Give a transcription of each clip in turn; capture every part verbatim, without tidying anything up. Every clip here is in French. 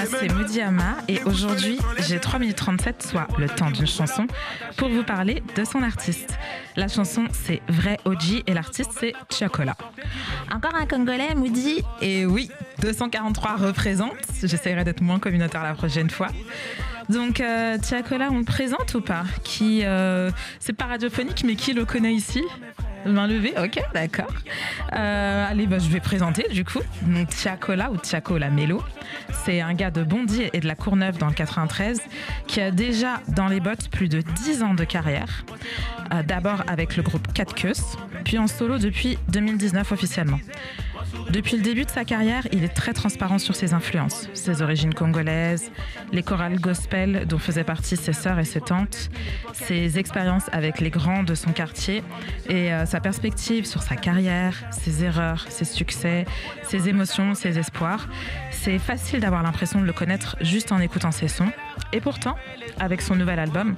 moi c'est Moody Ama et aujourd'hui j'ai trois minutes trente-sept, soit le temps d'une chanson, pour vous parler de son artiste. La chanson c'est Vrai O G et l'artiste c'est Tiakola. Encore un Congolais, Moody? Et oui, deux cent quarante-trois représente, j'essaierai d'être moins communautaire la prochaine fois. Donc euh, Tiakola, on le présente ou pas? Qui, euh, c'est pas radiophonique, mais qui le connaît ici? Main levée, ok, d'accord. Euh, allez, bah, je vais présenter du coup. Donc Tiakola ou Tiakola Melo, c'est un gars de Bondy et de la Courneuve dans le quatre-vingt-treize qui a déjà dans les bottes plus de dix ans de carrière. Euh, d'abord avec le groupe quatre Queues, puis en solo depuis deux mille dix-neuf officiellement. Depuis le début de sa carrière, il est très transparent sur ses influences, ses origines congolaises, les chorales gospel dont faisaient partie ses sœurs et ses tantes, ses expériences avec les grands de son quartier et euh, sa perspective sur sa carrière, ses erreurs, ses succès, ses émotions, ses espoirs. C'est facile d'avoir l'impression de le connaître juste en écoutant ses sons. Et pourtant, avec son nouvel album,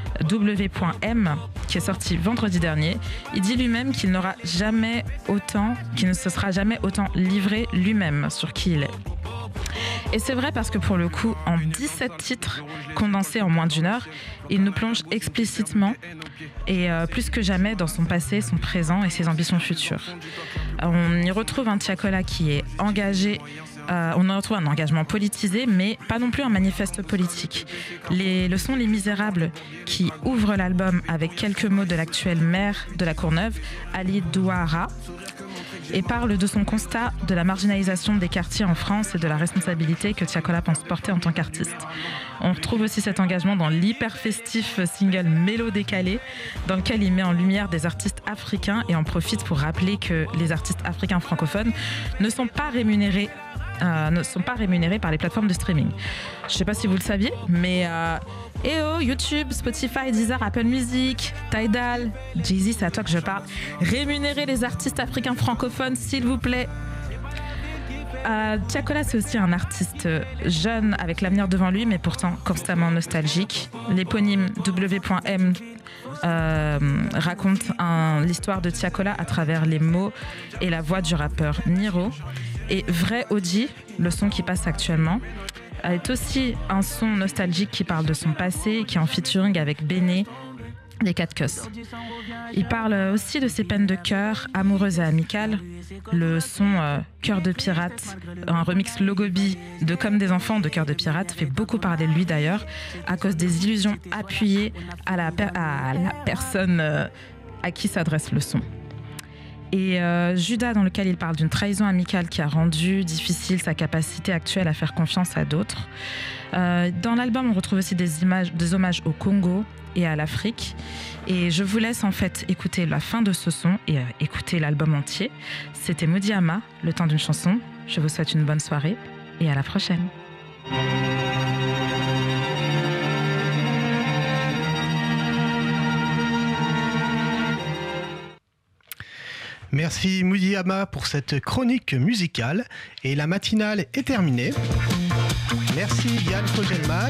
W M, qui est sorti vendredi dernier, il dit lui-même qu'il n'aura jamais autant, qu'il ne se sera jamais autant livré lui-même sur qui il est. Et c'est vrai parce que pour le coup, en dix-sept titres condensés en moins d'une heure, il nous plonge explicitement et euh, plus que jamais dans son passé, son présent et ses ambitions futures. On y retrouve un Tiakola qui est engagé. Euh, on en retrouve un engagement politisé, mais pas non plus un manifeste politique. Les, le son Les Misérables, qui ouvre l'album avec quelques mots de l'actuel maire de la Courneuve, Ali Douara, et parle de son constat de la marginalisation des quartiers en France et de la responsabilité que Tiakola pense porter en tant qu'artiste. On retrouve aussi cet engagement dans l'hyper festif single Mélo Décalé, dans lequel il met en lumière des artistes africains et en profite pour rappeler que les artistes africains francophones ne sont pas rémunérés Euh, ne sont pas rémunérés par les plateformes de streaming. Je sais pas si vous le saviez, mais euh, eh oh, YouTube, Spotify, Deezer, Apple Music, Tidal, Jay-Z, c'est à toi que je parle. Rémunérez les artistes africains francophones, s'il vous plaît. Euh, Tiakola, c'est aussi un artiste jeune avec l'avenir devant lui, mais pourtant constamment nostalgique. L'éponyme W M euh, raconte un, l'histoire de Tiakola à travers les mots et la voix du rappeur Niro. Et Vrai O G, le son qui passe actuellement, est aussi un son nostalgique qui parle de son passé, qui est en featuring avec Béné, les quatre Queues. Il parle aussi de ses peines de cœur, amoureuses et amicales. Le son euh, Cœur de pirate, un remix Logobi de Comme des enfants de Cœur de pirate, fait beaucoup parler de lui d'ailleurs, à cause des illusions appuyées à la, per- à la personne euh, à qui s'adresse le son. Et euh, Judas, dans lequel il parle d'une trahison amicale qui a rendu difficile sa capacité actuelle à faire confiance à d'autres. Euh, dans l'album, on retrouve aussi des, images, des hommages au Congo et à l'Afrique. Et je vous laisse en fait écouter la fin de ce son et euh, écouter l'album entier. C'était Moody Ama, le temps d'une chanson. Je vous souhaite une bonne soirée et à la prochaine. Merci Moody Ama pour cette chronique musicale et la matinale est terminée. Merci Yann Fogelman.